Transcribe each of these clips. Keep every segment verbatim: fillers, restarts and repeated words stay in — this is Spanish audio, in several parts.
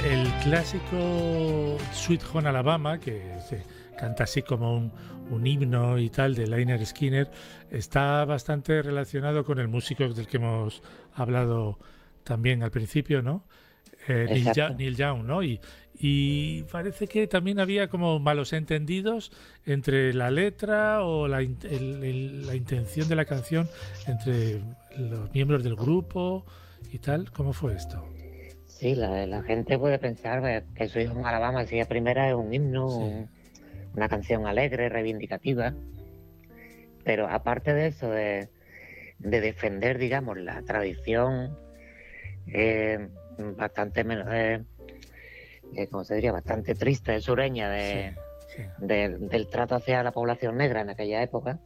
el clásico Sweet Home Alabama, que se canta así como un, un himno y tal de Lynyrd Skynyrd, está bastante relacionado con el músico del que hemos hablado también al principio, ¿no? Eh, Neil, Exacto. Young, Neil Young, ¿no? Y, y parece que también había como malos entendidos entre la letra o la, in- el- el- la intención de la canción entre los miembros del grupo y tal. ¿Cómo fue esto? Sí, la, la gente puede pensar pues, que su hijo en Alabama, si a primera es un himno, Sí, un- una canción alegre, reivindicativa, pero aparte de eso, de, de defender, digamos, la tradición eh, bastante, menos, eh, eh, ¿cómo se diría? Bastante triste, sureña, sí, de, sí, de- del trato hacia la población negra en aquella época,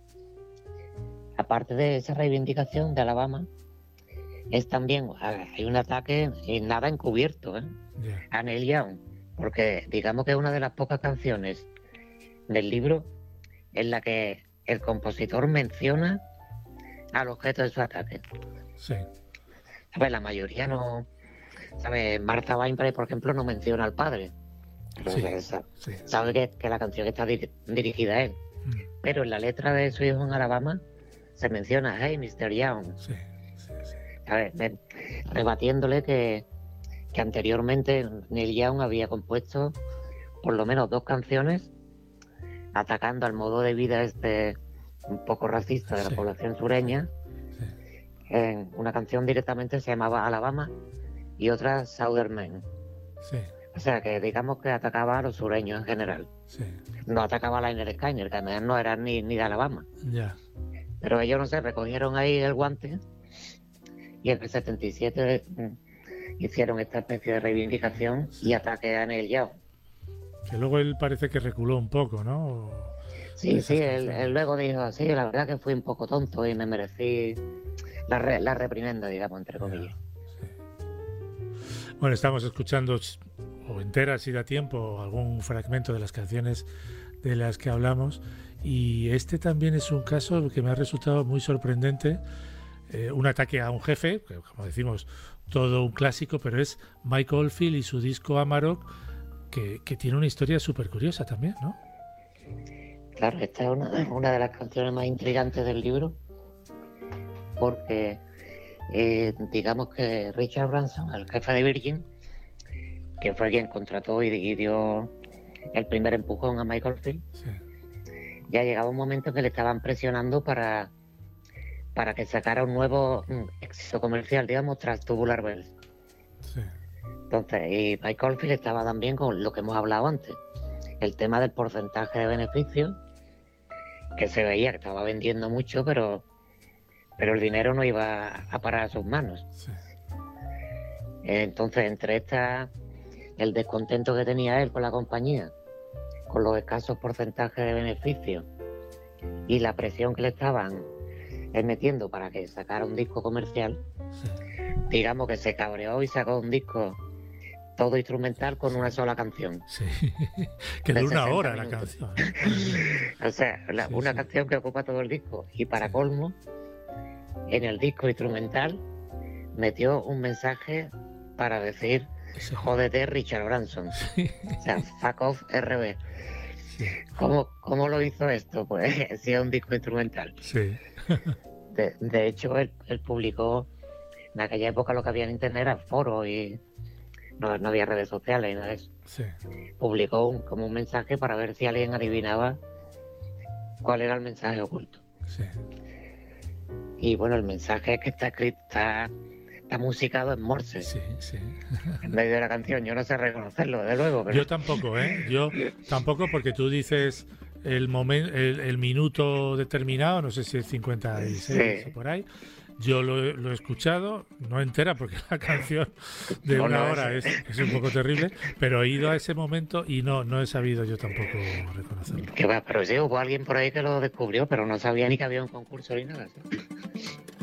aparte de esa reivindicación de Alabama, es también, hay un ataque y nada encubierto, ¿eh? ya, A Neil Young, porque digamos que es una de las pocas canciones del libro en la que el compositor menciona al objeto de su ataque. sí, ¿Sabes? La mayoría no, ¿sabes? Martha Wainwright, por ejemplo, no menciona al padre. Pero sí, se sa- sí. sabe que, que la canción está dir- dirigida a él. Mm, Pero en la letra de Su hijo en Alabama se menciona, hey, mister Young, sí, sí, sí. ¿sabes? Me- Rebatiéndole que, que anteriormente Neil Young había compuesto por lo menos dos canciones atacando al modo de vida este un poco racista de la Sí, población sureña. sí, En una canción directamente se llamaba Alabama y otra Southern Man. sí, O sea que digamos que atacaba a los sureños en general. sí, No atacaba a Lynyrd Skynyrd, que además no eran ni, ni de Alabama. ya. Pero ellos, no sé, recogieron ahí el guante y en el setenta y siete mm, hicieron esta especie de reivindicación y ataque a Neil Young. Que luego él parece que reculó un poco, ¿no? De Sí, sí, esas él, él canciones. luego dijo, sí, la verdad que fui un poco tonto y me merecí la, re- la reprimenda, digamos, entre comillas. Ya, sí. Bueno, estamos escuchando ch- o enteras si da tiempo algún fragmento de las canciones de las que hablamos, y este también es un caso que me ha resultado muy sorprendente, eh, un ataque a un jefe, que, como decimos, todo un clásico, pero es Mike Oldfield y su disco Amarok, que, que tiene una historia súper curiosa también, ¿no? Claro, esta es una, una de las canciones más intrigantes del libro, porque eh, digamos que Richard Branson, el jefe de Virgin, que fue quien contrató y, y dio el primer empujón a Michael Field, Sí, ya llegaba un momento que le estaban presionando para, para que sacara un nuevo mm, éxito comercial, digamos, tras Tubular Bells. sí, Entonces, y Michael Field estaba también con lo que hemos hablado antes, el tema del porcentaje de beneficio, que se veía que estaba vendiendo mucho, pero, pero el dinero no iba a parar a sus manos. sí, Entonces, entre esta, el descontento que tenía él con la compañía, con los escasos porcentajes de beneficio y la presión que le estaban eh, metiendo para que sacara un disco comercial, sí. digamos que se cabreó y sacó un disco todo instrumental con una sola canción. Sí. Que De dura una sesenta hora la minutos. canción, ¿eh? Madre mía. O sea, la- Sí, una sí. canción que ocupa todo el disco. Y para Sí. colmo, en el disco instrumental metió un mensaje para decir Sí. jódete Richard Branson. Sí. O sea, fuck off R B. Sí. ¿Cómo, cómo lo hizo esto? Pues sí, es un disco instrumental. Sí. De, de hecho, él, él publicó, en aquella época lo que había en internet era foros y no, no había redes sociales y nada de eso. Sí. Publicó un- como un mensaje para ver si alguien adivinaba cuál era el mensaje oculto. Sí. Y bueno, el mensaje es que está escrito, está, está musicado en Morse, Sí, sí. en medio de la canción. Yo no sé reconocerlo, de luego, pero Yo tampoco, ¿eh? Yo tampoco, porque tú dices el momento, el, el minuto determinado, no sé si es cincuenta y seis Sí. o por ahí. Yo lo, he- lo he escuchado, no entera, porque la canción de No, una no, hora es, es- es un poco terrible, pero he ido a ese momento y no, no he sabido yo tampoco reconocerlo. que va, pero sí, hubo alguien por ahí que lo descubrió, pero no sabía ni que había un concurso ni nada. ¿sí?